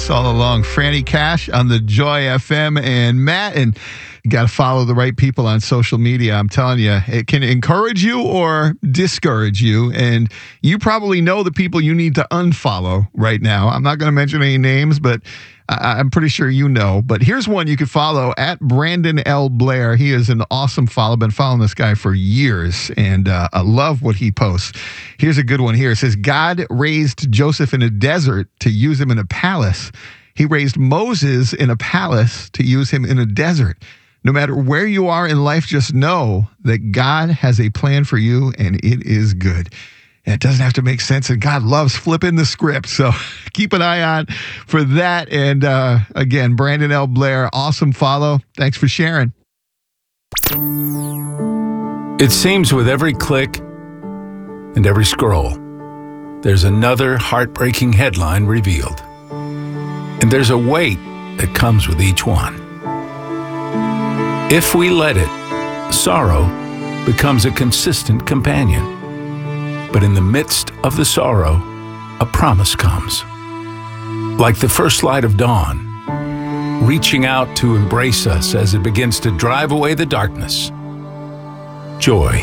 All along, Franny Cash on the Joy FM, and Matt, and you got to follow the right people on social media. I'm telling you, it can encourage you or discourage you, and you probably know the people you need to unfollow right now. I'm not going to mention any names, but I'm pretty sure you know. But here's one you can follow, at Brandon L. Blair. He is an awesome follow. Been following this guy for years, and I love what he posts. Here's a good one here. It says, God raised Joseph in a desert to use him in a palace. He raised Moses in a palace to use him in a desert. No matter where you are in life, just know that God has a plan for you, and it is good. And it doesn't have to make sense, and God loves flipping the script. So keep an eye on for that. And again, Brandon L. Blair, awesome follow. Thanks for sharing. It seems with every click and every scroll, there's another heartbreaking headline revealed. And there's a weight that comes with each one. If we let it, sorrow becomes a consistent companion. But in the midst of the sorrow, a promise comes. Like the first light of dawn, reaching out to embrace us as it begins to drive away the darkness. Joy.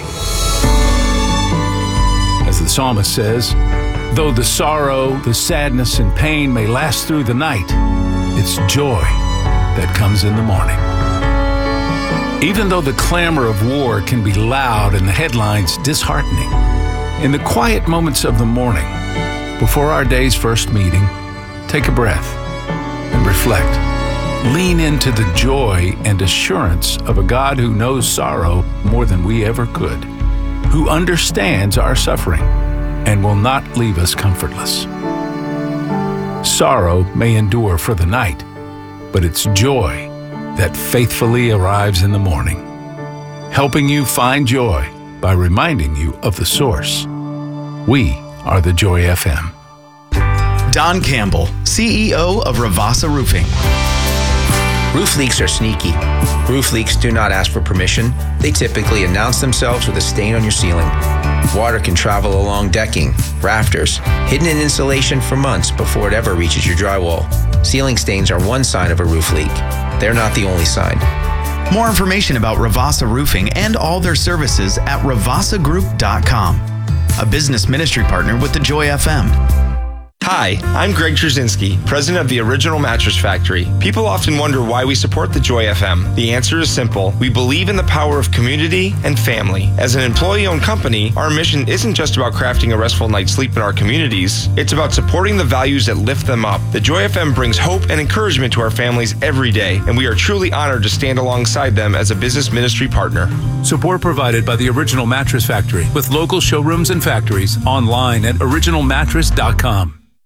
As the psalmist says, though the sorrow, the sadness, and pain may last through the night, it's joy that comes in the morning. Even though the clamor of war can be loud and the headlines disheartening, in the quiet moments of the morning, before our day's first meeting, take a breath and reflect. Lean into the joy and assurance of a God who knows sorrow more than we ever could, who understands our suffering and will not leave us comfortless. Sorrow may endure for the night, but it's joy that faithfully arrives in the morning, helping you find joy by reminding you of the source. We are the Joy FM. Don Campbell, CEO of Ravasa Roofing. Roof leaks are sneaky. Roof leaks do not ask for permission. They typically announce themselves with a stain on your ceiling. Water can travel along decking, rafters, hidden in insulation for months before it ever reaches your drywall. Ceiling stains are one sign of a roof leak. They're not the only sign. More information about Ravasa Roofing and all their services at ravasagroup.com, a business ministry partner with the Joy FM. Hi, I'm Greg Trzynski, president of the Original Mattress Factory. People often wonder why we support the Joy FM. The answer is simple. We believe in the power of community and family. As an employee-owned company, our mission isn't just about crafting a restful night's sleep in our communities. It's about supporting the values that lift them up. The Joy FM brings hope and encouragement to our families every day, and we are truly honored to stand alongside them as a business ministry partner. Support provided by the Original Mattress Factory with local showrooms and factories online at originalmattress.com.